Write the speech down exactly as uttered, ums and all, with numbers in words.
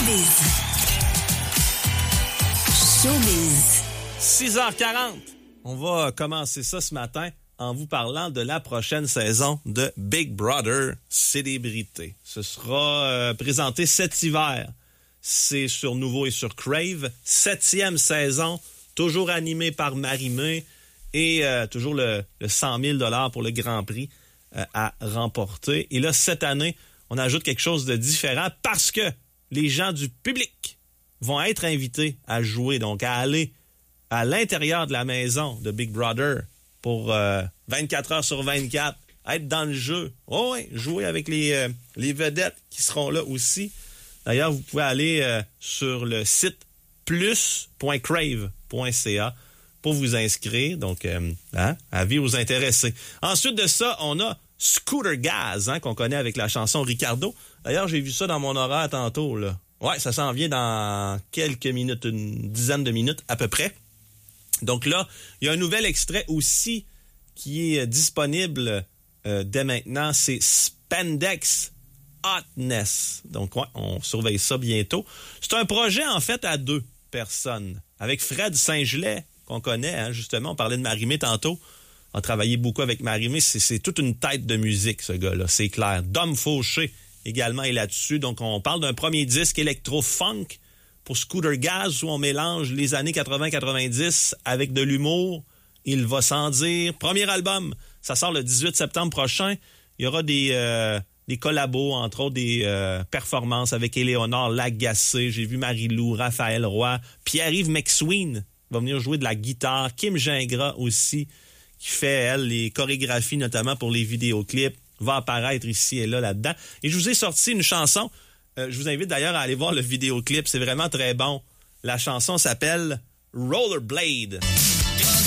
Showbiz. Showbiz. six heures quarante. On va commencer ça ce matin en vous parlant de la prochaine saison de Big Brother Célébrité. Ce sera euh, présenté cet hiver. C'est sur Nouveau et sur Crave. Septième saison, toujours animée par Marie-Mé et euh, toujours le, le cent mille dollars pour le Grand Prix euh, à remporter. Et là, cette année, on ajoute quelque chose de différent parce que les gens du public vont être invités à jouer, donc à aller à l'intérieur de la maison de Big Brother pour euh, vingt-quatre heures sur vingt-quatre, être dans le jeu. Oh oui, jouer avec les, euh, les vedettes qui seront là aussi. D'ailleurs, vous pouvez aller euh, sur le site plus point crave point c a pour vous inscrire. Donc, euh, hein, avis aux intéressés. Ensuite de ça, on a Scooter Gaz, hein, qu'on connaît avec la chanson Ricardo. D'ailleurs, j'ai vu ça dans mon horaire tantôt, là. Ouais, ça s'en vient dans quelques minutes, une dizaine de minutes à peu près. Donc là, il y a un nouvel extrait aussi qui est disponible euh, dès maintenant. C'est Spandex Hotness. Donc, ouais, on surveille ça bientôt. C'est un projet, en fait, à deux personnes. Avec Fred Saint-Gelais, qu'on connaît, hein, justement. On parlait de Marie-Mé tantôt. On a travaillé beaucoup avec Marie-Mé. C'est, c'est toute une tête de musique, ce gars-là. C'est clair. Dom Fauché également est là-dessus. Donc, on parle d'un premier disque électro-funk pour Scooter Gaz, où on mélange les années quatre-vingts quatre-vingt-dix avec de l'humour. Il va sans dire. Premier album, ça sort le dix-huit septembre prochain. Il y aura des, euh, des collabos, entre autres des euh, performances avec Éléonore Lagacé. J'ai vu Marie-Lou, Raphaël Roy, Pierre-Yves McSween va venir jouer de la guitare. Kim Gingras aussi, qui fait, elle, les chorégraphies, notamment pour les vidéoclips, va apparaître ici et là, là-dedans. Et je vous ai sorti une chanson. Euh, je vous invite d'ailleurs à aller voir le vidéoclip. C'est vraiment très bon. La chanson s'appelle Rollerblade.